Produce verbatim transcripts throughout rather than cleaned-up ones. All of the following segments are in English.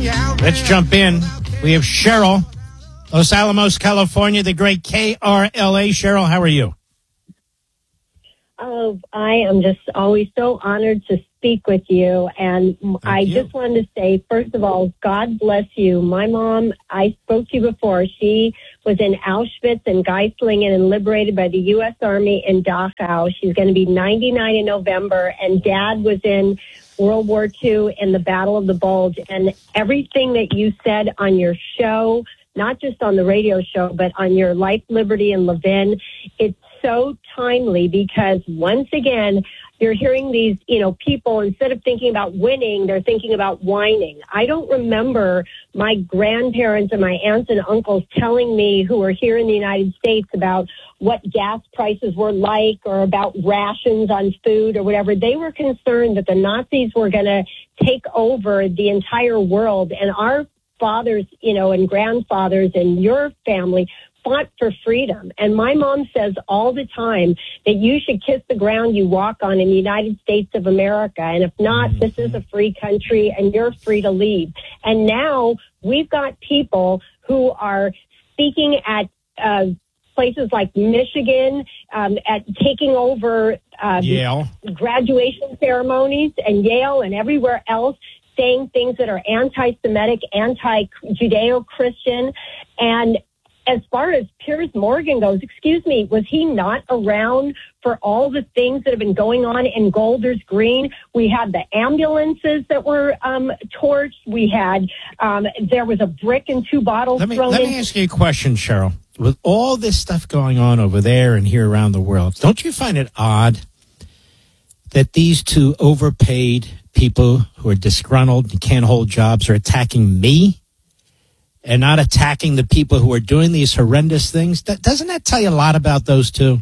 Let's jump in. We have Cheryl, Los Alamos, California, the great K R L A. Cheryl, how are you? Oh, I am just always so honored to speak with you. And Thank I you. just wanted to say, first of all, God bless you. My mom, I spoke to you before. She was in Auschwitz and Geislingen and liberated by the U S Army in Dachau. She's going to be ninety-nine in November. And Dad was in World War Two in the Battle of the Bulge. And everything that you said on your show, not just on the radio show, but on your Life, Liberty, and Levin, it's so timely because once again, you're hearing these, you know, people, instead of thinking about winning, they're thinking about whining. I don't remember my grandparents and my aunts and uncles telling me, who were here in the United States, about what gas prices were like or about rations on food or whatever. They were concerned that the Nazis were going to take over the entire world, and our fathers, you know, and grandfathers and your family fought for freedom. And my mom says all the time that you should kiss the ground you walk on in the United States of America. And if not, mm-hmm. this is a free country and you're free to leave. And now we've got people who are speaking at uh, places like Michigan, um, at taking over uh, Yale graduation ceremonies, and Yale and everywhere else, saying things that are anti-Semitic, anti-Judeo-Christian. And as far as Piers Morgan goes, excuse me, was he not around for all the things that have been going on in Golders Green? We had the ambulances that were um, torched. We had, um, there was a brick and two bottles let me, thrown let in. me ask you a question, Cheryl. With all this stuff going on over there and here around the world, don't you find it odd that these two overpaid people who are disgruntled and can't hold jobs are attacking me and not attacking the people who are doing these horrendous things? That, doesn't that tell you a lot about those two?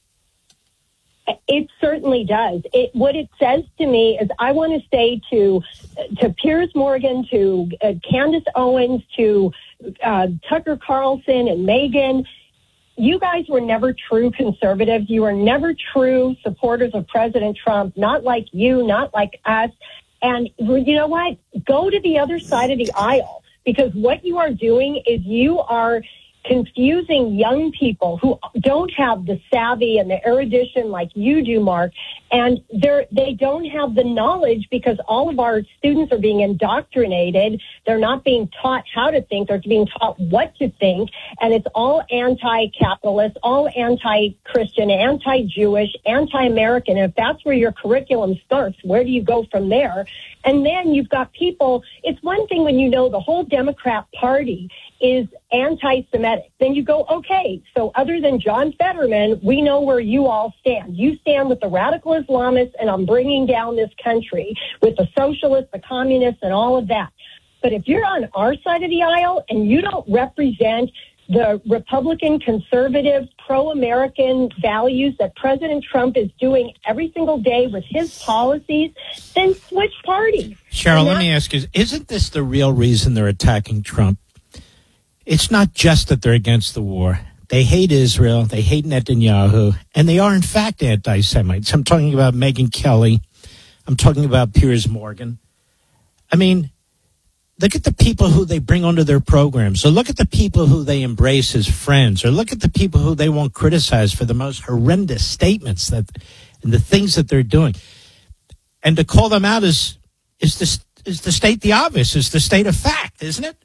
It certainly does. It, what it says to me is, I want to say to to Piers Morgan, to uh, Candace Owens, to uh, Tucker Carlson and Megyn, you guys were never true conservatives. You were never true supporters of President Trump, not like you, not like us. And you know what? Go to the other side of the aisle, because what you are doing is you are confusing young people who don't have the savvy and the erudition like you do, Mark, and they're, they don't have the knowledge, because all of our students are being indoctrinated. They're not being taught how to think. They're being taught what to think, and it's all anti-capitalist, all anti-Christian, anti-Jewish, anti-American. And if that's where your curriculum starts, where do you go from there? And then you've got people, it's one thing when you know the whole Democrat Party is anti-Semitic. Then you go, okay, so other than John Fetterman, we know where you all stand. You stand with the radical Islamists, and I'm bringing down this country with the socialists, the communists, and all of that. But if you're on our side of the aisle and you don't represent the Republican, conservative, pro-American values that President Trump is doing every single day with his policies, then switch parties. Cheryl, let me ask you, isn't this the real reason they're attacking Trump? It's not just that they're against the war. They hate Israel, they hate Netanyahu, and they are, in fact, anti-Semites. I'm talking about Megyn Kelly. I'm talking about Piers Morgan. I mean, look at the people who they bring onto their programs, or look at the people who they embrace as friends, or look at the people who they won't criticize for the most horrendous statements that and the things that they're doing. And to call them out is is the, is to state the obvious, is to state a fact, isn't it?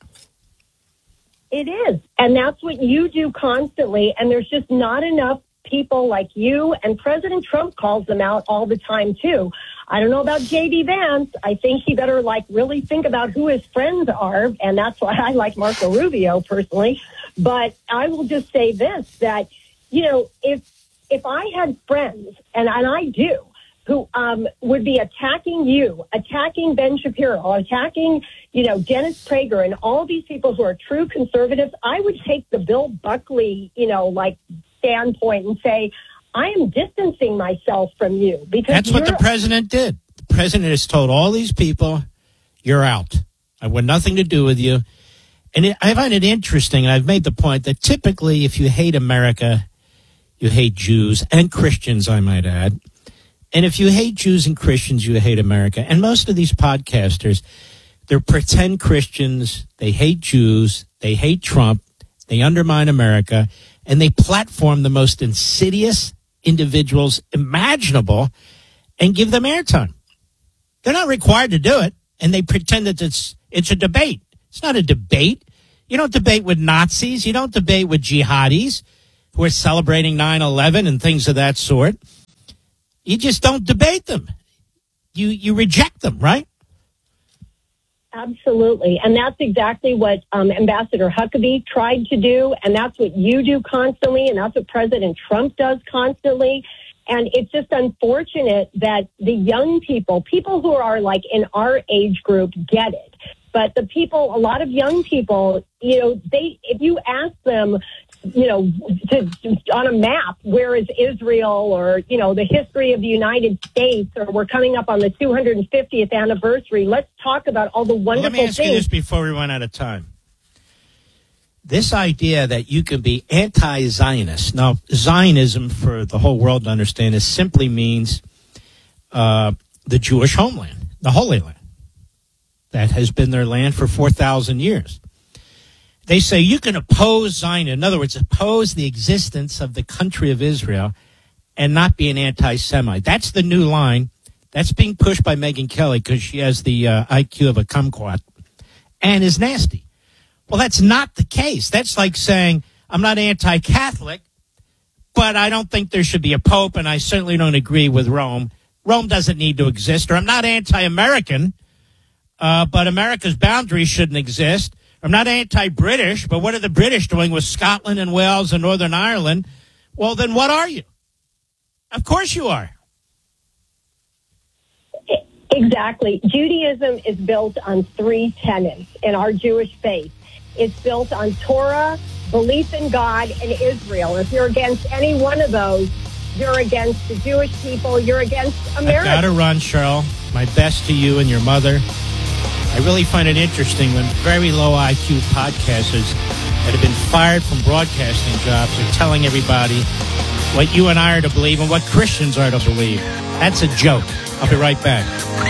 It is. And that's what you do constantly. And there's just not enough people like you, and President Trump calls them out all the time, too. I don't know about J D Vance. I think he better, like, really think about who his friends are, and that's why I like Marco Rubio personally. But I will just say this, that, you know, if if I had friends, and, and I do, who um, would be attacking you, attacking Ben Shapiro, attacking, you know, Dennis Prager, and all these people who are true conservatives, I would take the Bill Buckley, you know, like, standpoint and say, I am distancing myself from you. Because that's what the president did. The president has told all these people, you're out. I want nothing to do with you. And it, I find it interesting, and I've made the point that typically if you hate America, you hate Jews and Christians, I might add. And if you hate Jews and Christians, you hate America. And most of these podcasters, They're pretend Christians. They hate Jews. They hate Trump. They undermine America. And they platform the most insidious individuals imaginable and give them airtime. They're not required to do it. And they pretend that it's it's a debate. It's not a debate. You don't debate with Nazis. You don't debate with jihadis who are celebrating nine eleven and things of that sort. You just don't debate them. You you reject them, right? Absolutely. And that's exactly what um, Ambassador Huckabee tried to do. And that's what you do constantly. And that's what President Trump does constantly. And it's just unfortunate that the young people, people who are like in our age group, get it. But the people, a lot of young people, you know, they, if you ask them, you know, to, to, on a map, where is Israel, or, you know, the history of the United States, or we're coming up on the two hundred fiftieth anniversary. Let's talk about all the wonderful things. Let me ask things. you this before we run out of time. This idea that you can be anti-Zionist. Now, Zionism, for the whole world to understand, is simply means uh, the Jewish homeland, the Holy Land. That has been their land for four thousand years. They say you can oppose Zionism. In other words, oppose the existence of the country of Israel and not be an anti-Semite. That's the new line. That's being pushed by Megyn Kelly because she has the uh, I Q of a kumquat and is nasty. Well, that's not the case. That's like saying I'm not anti-Catholic, but I don't think there should be a pope, and I certainly don't agree with Rome. Rome doesn't need to exist. Or I'm not anti-American, uh, but America's boundaries shouldn't exist. I'm not anti-British, but what are the British doing with Scotland and Wales and Northern Ireland? Well, then what are you? Of course you are. Exactly. Judaism is built on three tenets in our Jewish faith. It's built on Torah, belief in God, and Israel. If you're against any one of those, you're against the Jewish people, you're against America. I've got to run, Cheryl. My best to you and your mother. I really find it interesting when very low I Q podcasters that have been fired from broadcasting jobs are telling everybody what you and I are to believe and what Christians are to believe. That's a joke. I'll be right back.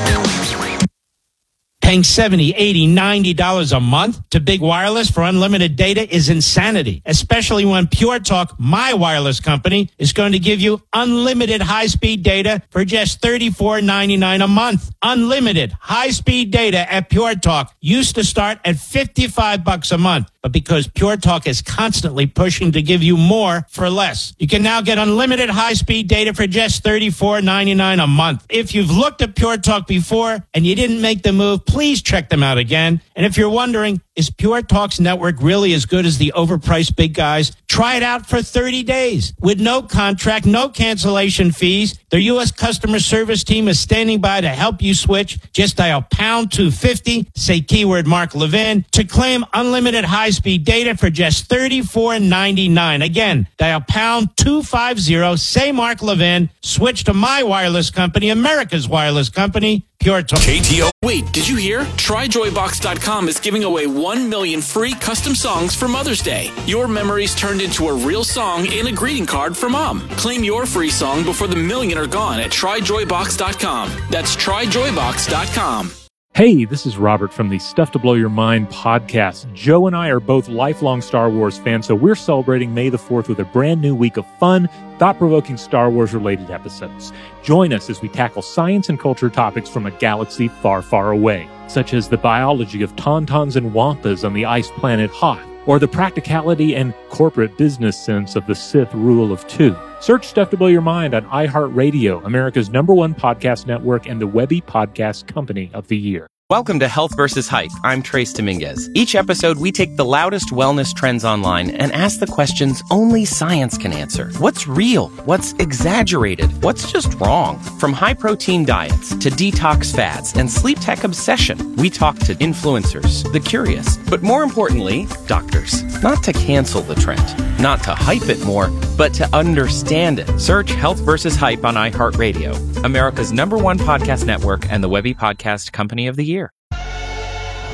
Paying seventy dollars, eighty dollars, ninety dollars a month to Big Wireless for unlimited data is insanity, especially when Pure Talk, my wireless company, is going to give you unlimited high-speed data for just thirty-four ninety-nine a month. Unlimited high-speed data at Pure Talk used to start at fifty-five bucks a month. But because Pure Talk is constantly pushing to give you more for less, you can now get unlimited high-speed data for just thirty-four ninety-nine a month. If you've looked at Pure Talk before and you didn't make the move, please check them out again. And if you're wondering, is Pure Talk's network really as good as the overpriced big guys? Try it out for thirty days with no contract, no cancellation fees. Their U S customer service team is standing by to help you switch. Just dial pound two fifty, say keyword Mark Levin, to claim unlimited high-speed data for just thirty-four ninety-nine. Again, dial pound two fifty, say Mark Levin, switch to my wireless company, America's wireless company, Pure Talk. K T O. Wait, did you hear? Try joy box dot com is giving away one million free custom songs for Mother's Day. Your memories turned into a real song in a greeting card for Mom. Claim your free song before the million are gone at try joy box dot com. That's try joy box dot com. Hey, this is Robert from the Stuff to Blow Your Mind podcast. Joe and I are both lifelong Star Wars fans, so we're celebrating May the fourth with a brand new week of fun, thought-provoking Star Wars-related episodes. Join us as we tackle science and culture topics from a galaxy far, far away, such as the biology of tauntauns and wampas on the ice planet Hoth, or the practicality and corporate business sense of the Sith rule of two. Search Stuff to Blow Your Mind on iHeartRadio, America's number one podcast network and the Webby Podcast Company of the Year. Welcome to Health versus Hype. I'm Trace Dominguez. Each episode, we take the loudest wellness trends online and ask the questions only science can answer. What's real? What's exaggerated? What's just wrong? From high-protein diets to detox fads and sleep tech obsession, we talk to influencers, the curious, but more importantly, doctors. Not to cancel the trend, not to hype it more, but to understand it. Search Health versus Hype on iHeartRadio, America's number one podcast network and the Webby Podcast Company of the Year.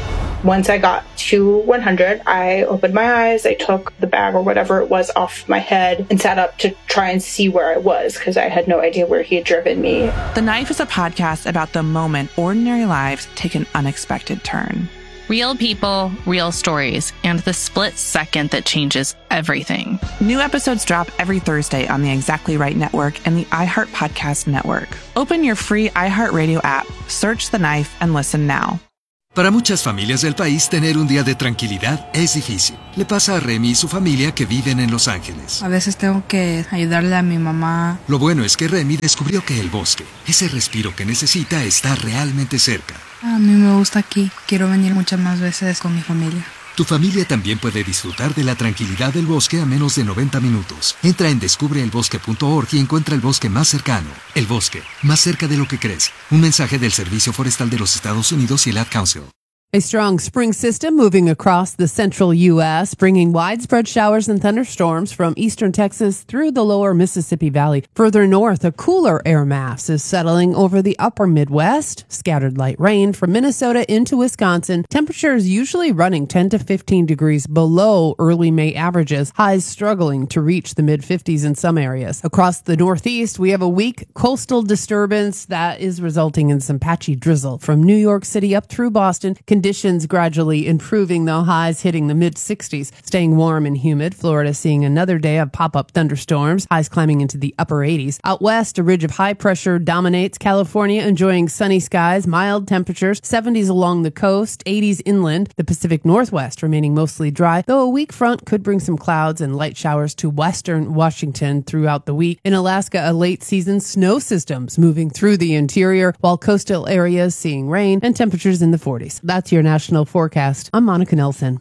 Once I got to one hundred, I opened my eyes, I took the bag or whatever it was off my head and sat up to try and see where I was because I had no idea where he had driven me. The Knife is a podcast about the moment ordinary lives take an unexpected turn. Real people, real stories, and the split second that changes everything. New episodes drop every Thursday on the Exactly Right Network and the iHeart Podcast Network. Open your free iHeartRadio app, search The Knife, and listen now. Para muchas familias del país, tener un día de tranquilidad es difícil. Le pasa a Remy y su familia que viven en Los Ángeles. A veces tengo que ayudarle a mi mamá. Lo bueno es que Remy descubrió que el bosque, ese respiro que necesita, está realmente cerca. A mí me gusta aquí. Quiero venir muchas más veces con mi familia. Tu familia también puede disfrutar de la tranquilidad del bosque a menos de noventa minutos. Entra en descubre el bosque punto org y encuentra el bosque más cercano. El bosque, más cerca de lo que crees. Un mensaje del Servicio Forestal de los Estados Unidos y el Ad Council. A strong spring system moving across the central U S, bringing widespread showers and thunderstorms from eastern Texas through the lower Mississippi Valley. Further north, a cooler air mass is settling over the upper Midwest. Scattered light rain from Minnesota into Wisconsin. Temperatures usually running ten to fifteen degrees below early May averages. Highs struggling to reach the mid-fifties in some areas. Across the Northeast, we have a weak coastal disturbance that is resulting in some patchy drizzle from New York City up through Boston. Conditions gradually improving, though, highs hitting the mid-sixties. Staying warm and humid. Florida seeing another day of pop-up thunderstorms. Highs climbing into the upper eighties. Out west, a ridge of high pressure dominates. California enjoying sunny skies, mild temperatures. seventies along the coast, eighties inland. The Pacific Northwest remaining mostly dry, though a weak front could bring some clouds and light showers to western Washington throughout the week. In Alaska, a late-season snow system's moving through the interior, while coastal areas seeing rain and temperatures in the forties. That's your national forecast. I'm Monica Nelson.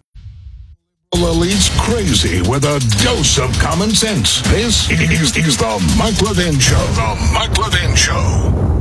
Elite's crazy with a dose of common sense. This is, is the Mike Levin Show. The Mike Levin Show.